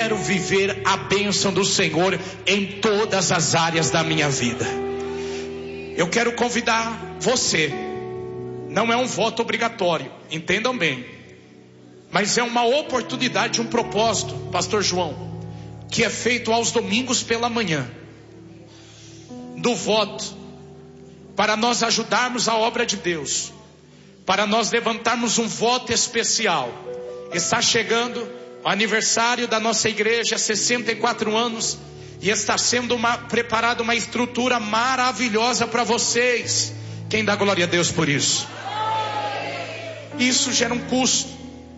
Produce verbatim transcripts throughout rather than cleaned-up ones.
quero viver a bênção do Senhor em todas as áreas da minha vida. Eu quero convidar você, não é um voto obrigatório, entendam bem, mas é uma oportunidade, um propósito, Pastor João, que é feito aos domingos pela manhã, do voto, para nós ajudarmos a obra de Deus, para nós levantarmos um voto especial. Está chegando o aniversário da nossa igreja, sessenta e quatro anos, e está sendo uma, preparada uma estrutura maravilhosa para vocês. Quem dá glória a Deus por isso? Isso gera um custo.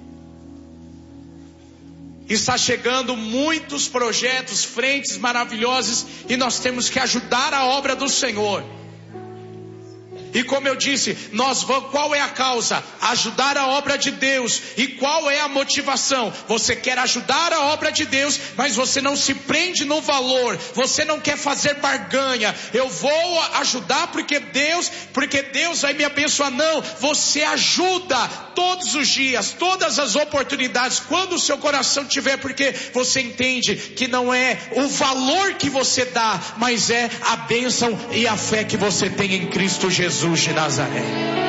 Está chegando muitos projetos, frentes maravilhosas, e nós temos que ajudar a obra do Senhor. E como eu disse, nós vamos, qual é a causa? Ajudar a obra de Deus. E qual é a motivação? Você quer ajudar a obra de Deus, mas você não se prende no valor. Você não quer fazer barganha. Eu vou ajudar porque Deus, porque Deus vai me abençoar. Não, você ajuda todos os dias, todas as oportunidades, quando o seu coração tiver, porque você entende que não é o valor que você dá, mas é a bênção e a fé que você tem em Cristo Jesus de Nazaré.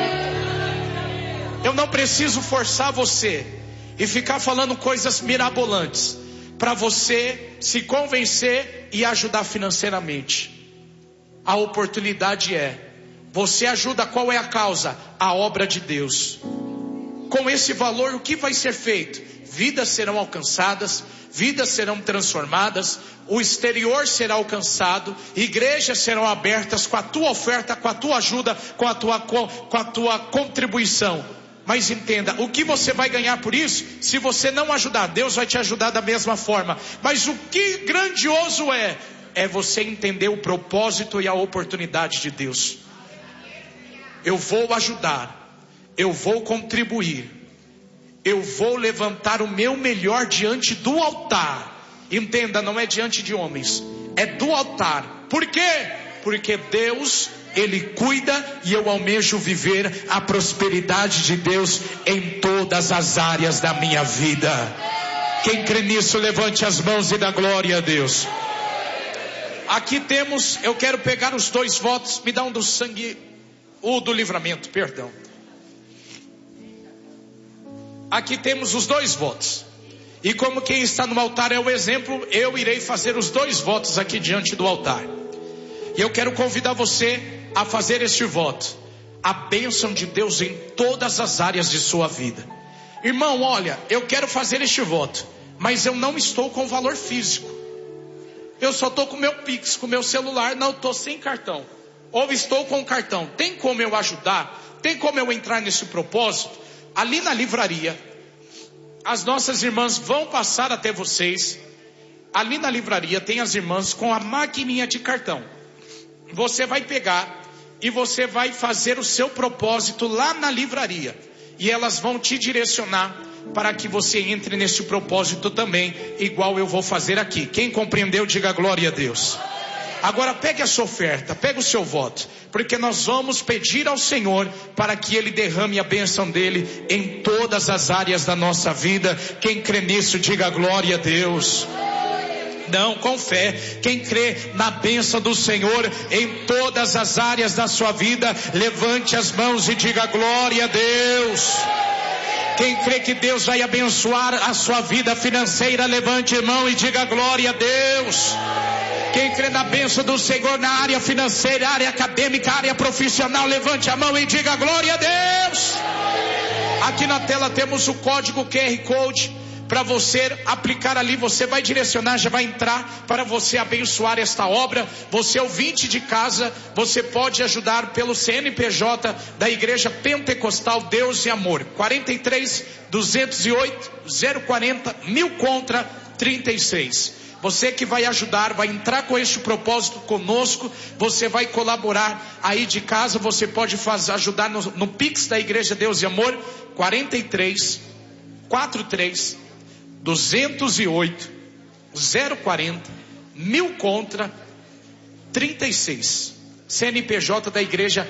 Eu não preciso forçar você e ficar falando coisas mirabolantes para você se convencer e ajudar financeiramente. A oportunidade é, você ajuda, qual é a causa? A obra de Deus. Com esse valor, o que vai ser feito? Vidas serão alcançadas, vidas serão transformadas, o exterior será alcançado, igrejas serão abertas com a tua oferta, com a tua ajuda, com a tua, com, com a tua contribuição. Mas entenda, o que você vai ganhar por isso? Se você não ajudar, Deus vai te ajudar da mesma forma. Mas o que grandioso é, é você entender o propósito e a oportunidade de Deus. Eu vou ajudar, eu vou contribuir, eu vou levantar o meu melhor diante do altar. Entenda, não é diante de homens, é do altar. Por quê? Porque Deus, Ele cuida, e eu almejo viver a prosperidade de Deus em todas as áreas da minha vida. Quem crê nisso, levante as mãos e dá glória a Deus. Aqui temos, eu quero pegar os dois votos, me dá um do sangue, o do livramento, perdão. Aqui temos os dois votos. E como quem está no altar é o exemplo, eu irei fazer os dois votos aqui diante do altar. E eu quero convidar você a fazer este voto. A bênção de Deus em todas as áreas de sua vida. Irmão, olha, eu quero fazer este voto, mas eu não estou com valor físico. Eu só estou com o meu Pix, com o meu celular, não estou sem cartão. Ou estou com cartão. Tem como eu ajudar? Tem como eu entrar nesse propósito? Ali na livraria, as nossas irmãs vão passar até vocês. Ali na livraria tem as irmãs com a maquininha de cartão. Você vai pegar e você vai fazer o seu propósito lá na livraria. E elas vão te direcionar para que você entre nesse propósito também, igual eu vou fazer aqui. Quem compreendeu, diga glória a Deus. Agora pegue a sua oferta, pegue o seu voto, porque nós vamos pedir ao Senhor para que Ele derrame a bênção dEle em todas as áreas da nossa vida. Quem crê nisso, diga glória a Deus. Não, com fé. Quem crê na bênção do Senhor em todas as áreas da sua vida, levante as mãos e diga glória a Deus. Quem crê que Deus vai abençoar a sua vida financeira, levante a mão e diga glória a Deus. Quem crê na bênção do Senhor na área financeira, área acadêmica, área profissional, levante a mão e diga glória a Deus. Aqui na tela temos o código Q R Code para você aplicar ali. Você vai direcionar, já vai entrar para você abençoar esta obra. Você ouvinte de casa, você pode ajudar pelo C N P J da Igreja Pentecostal Deus e Amor. quarenta e três, duzentos e oito, zero quarenta, mil contra trinta e seis. Você que vai ajudar, vai entrar com este propósito conosco, você vai colaborar aí de casa, você pode fazer, ajudar no, no Pix da Igreja Deus e Amor, quarenta e três, quarenta e três, duzentos e oito, zero quarenta, mil contra trinta e seis. C N P J da Igreja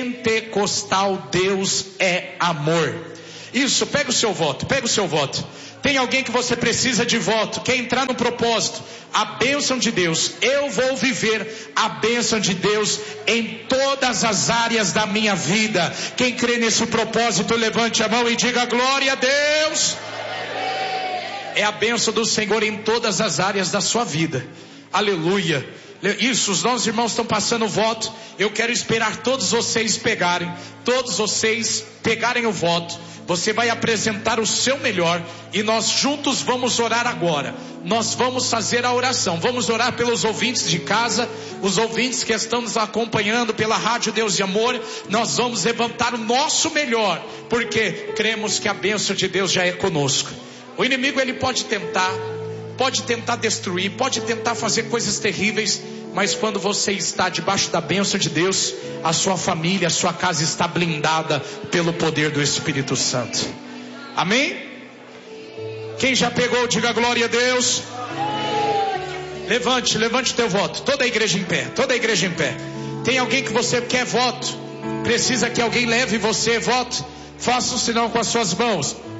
Pentecostal Deus é Amor. Isso, pega o seu voto, pega o seu voto. Tem alguém que você precisa de voto, quer entrar no propósito, a bênção de Deus, eu vou viver a bênção de Deus em todas as áreas da minha vida. Quem crê nesse propósito, levante a mão e diga glória a Deus. É a bênção do Senhor em todas as áreas da sua vida. Aleluia. Isso, os nossos irmãos estão passando o voto. Eu quero esperar todos vocês pegarem, todos vocês pegarem o voto. Você vai apresentar o seu melhor e nós juntos vamos orar agora. Nós vamos fazer a oração. Vamos orar pelos ouvintes de casa, os ouvintes que estão nos acompanhando pela Rádio Deus de Amor. Nós vamos levantar o nosso melhor, porque cremos que a bênção de Deus já é conosco. O inimigo ele pode tentar, pode tentar destruir, pode tentar fazer coisas terríveis, mas quando você está debaixo da bênção de Deus, a sua família, a sua casa está blindada pelo poder do Espírito Santo. Amém? Quem já pegou, diga glória a Deus. Levante, levante o teu voto. Toda a igreja em pé, toda a igreja em pé. Tem alguém que você quer voto? Precisa que alguém leve você voto? Faça um sinal com as suas mãos.